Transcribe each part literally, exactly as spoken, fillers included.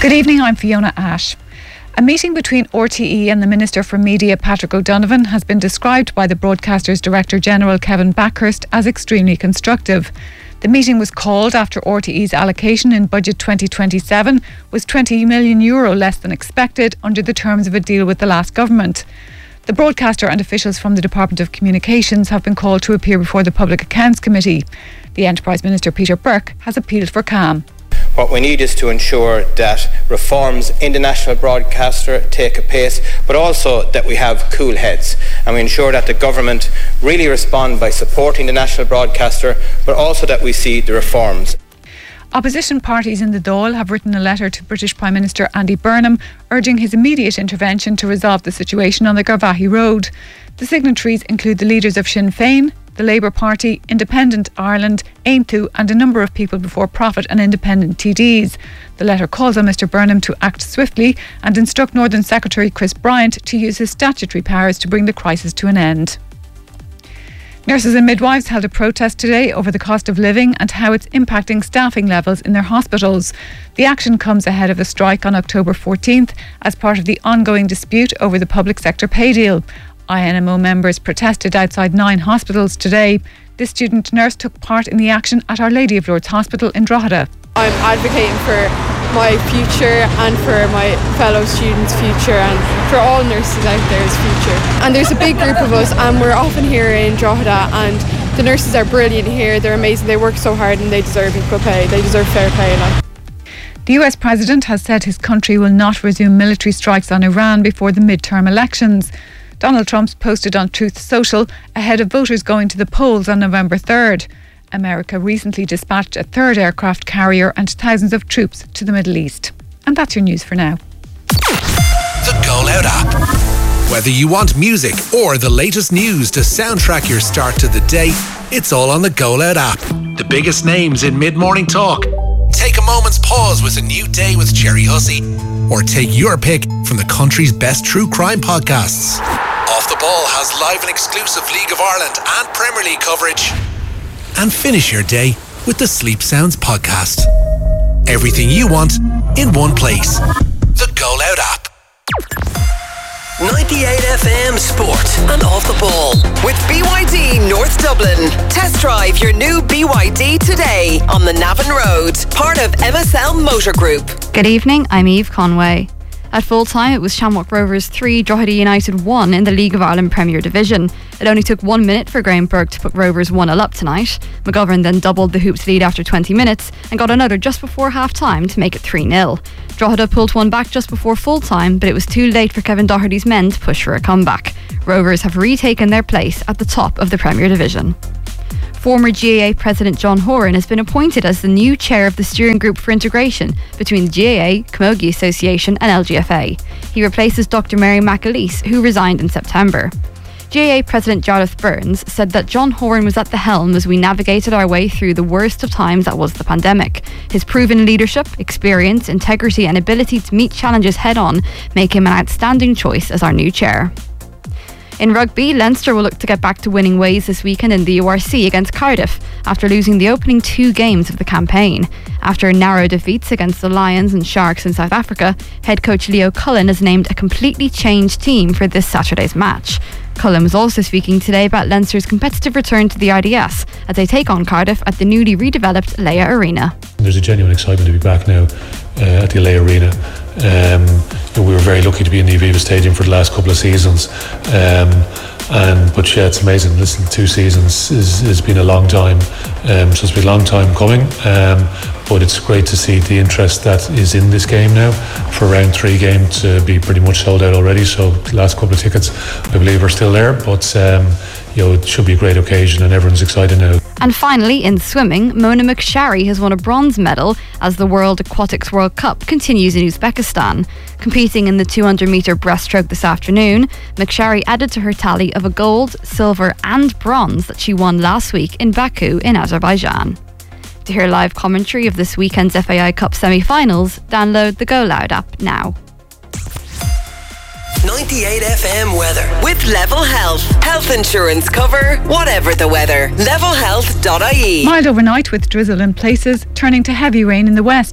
Good evening, I'm Fiona Ash. A meeting between R T E and the Minister for Media, Patrick O'Donovan, has been described by the broadcaster's Director General, Kevin Backhurst, as extremely constructive. The meeting was called after R T E's allocation in Budget twenty twenty-seven was twenty million euro less than expected under the terms of a deal with the last government. The broadcaster and officials from the Department of Communications have been called to appear before the Public Accounts Committee. The Enterprise Minister, Peter Burke, has appealed for calm. What we need is to ensure that reforms in the national broadcaster take a pace, but also that we have cool heads, and we ensure that the government really respond by supporting the national broadcaster, but also that we see the reforms. Opposition parties in the Dáil have written a letter to British Prime Minister Andy Burnham urging his immediate intervention to resolve the situation on the Garvaghey Road. The signatories include the leaders of Sinn Féin, the Labour Party, Independent Ireland, Aontú and a number of people before profit and independent T Ds. The letter calls on Mr Burnham to act swiftly and instruct Northern Secretary Chris Bryant to use his statutory powers to bring the crisis to an end. Nurses and midwives held a protest today over the cost of living and how it's impacting staffing levels in their hospitals. The action comes ahead of a strike on October fourteenth as part of the ongoing dispute over the public sector pay deal. I N M O members protested outside nine hospitals today. This student nurse took part in the action at Our Lady of Lourdes Hospital in Drogheda. I'm advocating for my future and for my fellow students' future and for all nurses out there's future. And there's a big group of us and we're often here in Drogheda and the nurses are brilliant here, they're amazing, they work so hard and they deserve equal pay, they deserve fair pay. Like. The U S President has said his country will not resume military strikes on Iran before the midterm elections. Donald Trump's posted on Truth Social ahead of voters going to the polls on November third. America recently dispatched a third aircraft carrier and thousands of troops to the Middle East. And that's your news for now. The Go Loud app. Whether you want music or the latest news to soundtrack your start to the day, it's all on the Go Loud app. The biggest names in mid-morning talk. Take a moment's pause with a new day with Jerry Hussey. Or take your pick from the country's best true crime podcasts. Off the Ball has live and exclusive League of Ireland and Premier League coverage. And finish your day with the Sleep Sounds podcast. Everything you want in one place. The Go Loud app. ninety-eight F M Sport and Off the Ball with B Y D North Dublin. Test drive your new B Y D today on the Navan Road, part of M S L Motor Group. Good evening, I'm Eve Conway. At full time, it was Shamrock Rovers three, Drogheda United one in the League of Ireland Premier Division. It only took one minute for Graham Burke to put Rovers one nil up tonight. McGovern then doubled the Hoops lead after twenty minutes and got another just before half time to make it three nil. Drogheda pulled one back just before full time, but it was too late for Kevin Doherty's men to push for a comeback. Rovers have retaken their place at the top of the Premier Division. Former G A A President John Horan has been appointed as the new chair of the steering group for integration between the G A A, Camogie Association and L G F A. He replaces Doctor Mary McAleese, who resigned in September. G A A President Jarlath Burns said that John Horan was at the helm as we navigated our way through the worst of times that was the pandemic. His proven leadership, experience, integrity and ability to meet challenges head-on make him an outstanding choice as our new chair. In rugby, Leinster will look to get back to winning ways this weekend in the U R C against Cardiff after losing the opening two games of the campaign. After narrow defeats against the Lions and Sharks in South Africa, head coach Leo Cullen has named a completely changed team for this Saturday's match. Cullen was also speaking today about Leinster's competitive return to the R D S as they take on Cardiff at the newly redeveloped Leia Arena. There's a genuine excitement to be back now uh, at the Leia Arena. Um, you know, we were very lucky to be in the Aviva Stadium for the last couple of seasons, um, and but yeah, it's amazing. Listen, two seasons has been a long time, um, so it's been a long time coming. Um, but it's great to see the interest that is in this game now. For round three game to be pretty much sold out already. So the last couple of tickets, I believe, are still there. But um, you know, it should be a great occasion, and everyone's excited now. And finally, in swimming, Mona McSharry has won a bronze medal as the World Aquatics World Cup continues in Uzbekistan. Competing in the two hundred metre breaststroke this afternoon, McSharry added to her tally of a gold, silver and bronze that she won last week in Baku in Azerbaijan. To hear live commentary of this weekend's F A I Cup semi-finals, download the Go Loud app now. ninety-eight F M weather with Level Health. Health insurance cover, whatever the weather. level health dot I E. Mild overnight with drizzle in places, turning to heavy rain in the west. A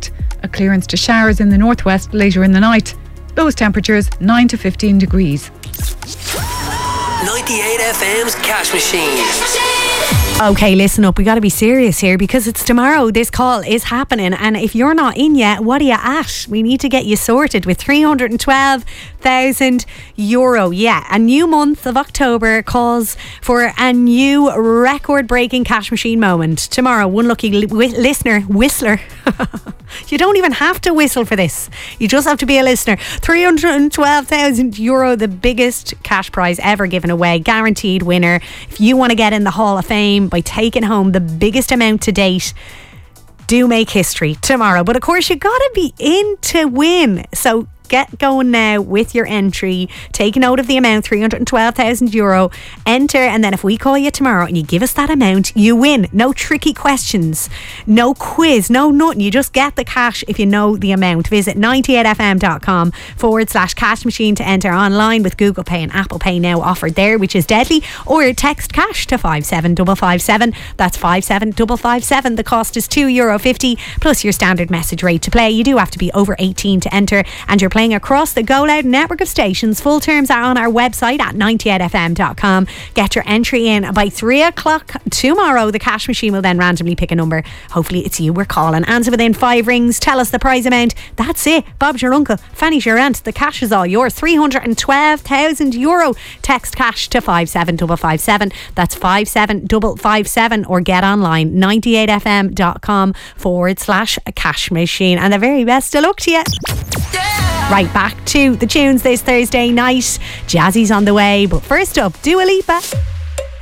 a clearance to showers in the northwest later in the night. Lowest temperatures nine to fifteen degrees. ninety-eight F M's Cash Machine. Okay, listen up. We got to be serious here because it's tomorrow. This call is happening, and if you're not in yet, what are you at? We need to get you sorted with three hundred twelve thousand euro. Yeah, a new month of October calls for a new record-breaking cash machine moment. Tomorrow, one lucky li- listener, whistler. You don't even have to whistle for this. You just have to be a listener. three hundred twelve thousand euro, the biggest cash prize ever given away. Guaranteed winner. If you want to get in the Hall of Fame by taking home the biggest amount to date, do make history tomorrow. But of course, you got to be in to win. So get going now with your entry. Take note of the amount, three hundred twelve thousand euro. Enter, and then if we call you tomorrow and you give us that amount, you win. No tricky questions, no quiz, no nothing. You just get the cash if you know the amount. Visit ninety-eight f m dot com forward slash cash machine to enter online with Google Pay and Apple Pay now offered there, which is deadly. Or text cash to five seven five five seven. That's five seven five five seven. The cost is two euro fifty plus your standard message rate to play. You do have to be over eighteen to enter, and you're playing across the Go Loud network of stations. Full terms are on our website at ninety-eight f m dot com. Get your entry in by three o'clock tomorrow. The cash machine will then randomly pick a number. Hopefully it's you we're calling. Answer within five rings. Tell us the prize amount. That's it. Bob's your uncle. Fanny's your aunt. The cash is all yours. three hundred twelve thousand euro. Text cash to five seven five five seven. That's five seven five five seven. Or get online ninety-eight f m dot com forward slash cash machine. And the very best of luck to you. Right back to the tunes this Thursday night. Jazzy's on the way, but first up, Dua Lipa.